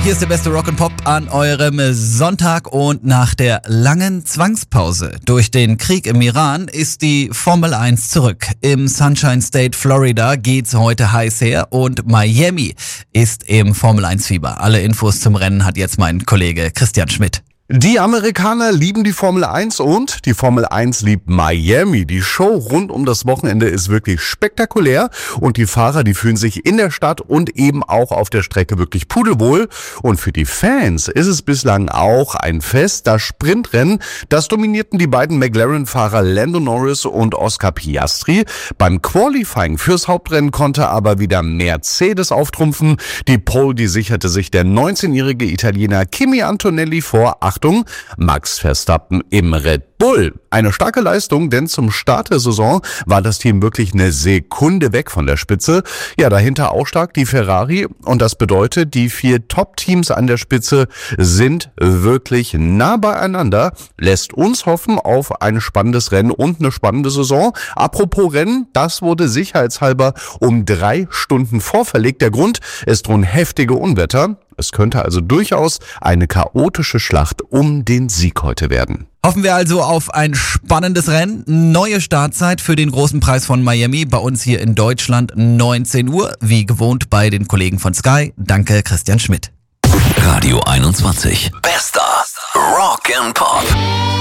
Hier ist der beste Rock and Pop an eurem Sonntag und nach der langen Zwangspause durch den Krieg im Iran ist die Formel 1 zurück. Im Sunshine State, Florida geht's heute heiß her und Miami ist im Formel 1 Fieber. Alle Infos zum Rennen hat jetzt mein Kollege Christian Schmidt. Die Amerikaner lieben die Formel 1 und die Formel 1 liebt Miami. Die Show rund um das Wochenende ist wirklich spektakulär und die Fahrer, die fühlen sich in der Stadt und eben auch auf der Strecke wirklich pudelwohl. Und für die Fans ist es bislang auch ein Fest. Das Sprintrennen, das dominierten die beiden McLaren-Fahrer Lando Norris und Oscar Piastri. Beim Qualifying fürs Hauptrennen konnte aber wieder Mercedes auftrumpfen. Die Pole, die sicherte sich der 19-jährige Italiener Kimi Antonelli vor. Achtung, Max Verstappen im Red Bull. Eine starke Leistung, denn zum Start der Saison war das Team wirklich eine Sekunde weg von der Spitze. Ja, dahinter auch stark die Ferrari und das bedeutet, die 4 Top-Teams an der Spitze sind wirklich nah beieinander. Lässt uns hoffen auf ein spannendes Rennen und eine spannende Saison. Apropos Rennen, das wurde sicherheitshalber um 3 Stunden vorverlegt. Der Grund, es drohen heftige Unwetter. Es könnte also durchaus eine chaotische Schlacht um den Sieg heute werden. Hoffen wir also auf ein spannendes Rennen. Neue Startzeit für den großen Preis von Miami. Bei uns hier in Deutschland 19 Uhr. Wie gewohnt bei den Kollegen von Sky. Danke, Christian Schmidt. Radio 21. Bester Rock and Pop.